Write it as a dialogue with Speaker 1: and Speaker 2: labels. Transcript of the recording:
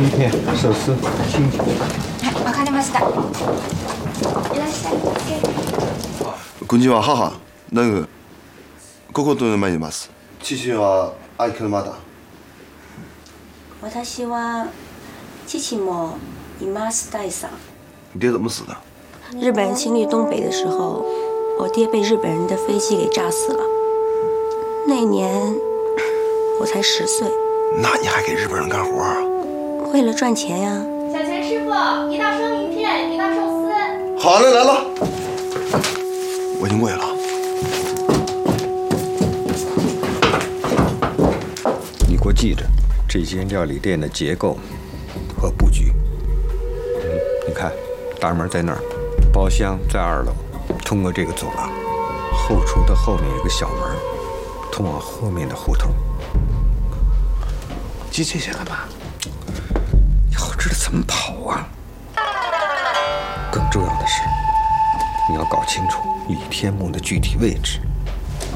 Speaker 1: 名片、首饰、金库。
Speaker 2: わかりました。いらっしゃいませ。
Speaker 3: こんにちは、母。ここと参ります。父は愛車だ。
Speaker 4: 私は父もいます大嫂。
Speaker 3: 你爹怎么死的？
Speaker 4: 日本人侵略东北的时候，我爹被日本人的飞机给炸死了。那年我才10岁。
Speaker 3: 那你还给日本人干活啊？
Speaker 4: 为了赚钱呀。
Speaker 5: 小钱师傅，一道生鱼片，一道寿司。
Speaker 3: 好嘞，来了。我已经过去了。
Speaker 1: 你给我记着这间料理店的结构和布局。你看，大门在那儿，包厢在2楼，通过这个走廊，后厨的后面有个小门，通往后面的胡同。
Speaker 3: 记这些干嘛？
Speaker 1: 要知道怎么跑啊！更重要的是，你要搞清楚李天木的具体位置。